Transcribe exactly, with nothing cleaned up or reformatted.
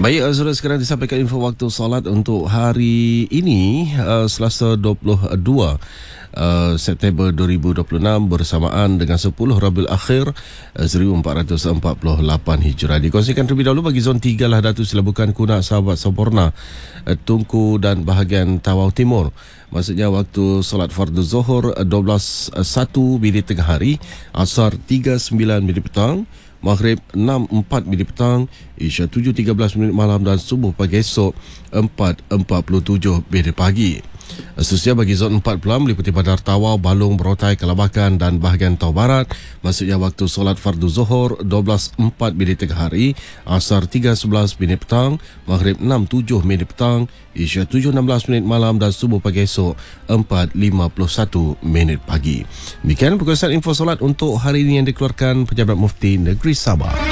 Baik, uh, saudara, sekarang disampaikan info waktu solat untuk hari ini, uh, Selasa dua puluh dua uh, September dua ribu dua puluh enam bersamaan dengan sepuluh Rabiul Akhir uh, seribu empat ratus empat puluh lapan Hijrah. Dikongsikan terlebih dahulu bagi zon tiga lah Datu Silabukan, Kunak, Sahabat, Sempurna, uh, Tunku dan bahagian Tawau Timur. Maksudnya waktu solat fardu Zuhur uh, dua belas satu minit tengah hari, Asar tiga sembilan minit petang, Maghrib enam empat minit petang, Isya tujuh tiga belas minit malam dan Subuh pagi esok empat empat puluh tujuh minit pagi. Khususnya bagi zon empat puluh meliputi Bandar Tawau, Balung, Berotai, Kelabakan dan bahagian Tawau Barat. Maksudnya waktu solat fardu Zuhur dua belas empat minit tengah hari, Asar tiga sebelas minit petang, Maghrib enam tujuh minit petang, Isya tujuh enam belas minit malam dan Subuh pagi esok empat lima puluh satu minit pagi. Demikian perkongsian info solat untuk hari ini yang dikeluarkan Pejabat Mufti Negeri Sabah.